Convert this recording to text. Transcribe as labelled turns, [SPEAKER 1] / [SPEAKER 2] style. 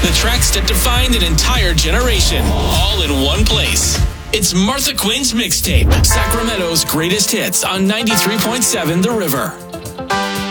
[SPEAKER 1] The tracks that defined an entire generation, all in one place. It's Martha Quinn's Mixtape, Sacramento's greatest hits on 93.7 The River.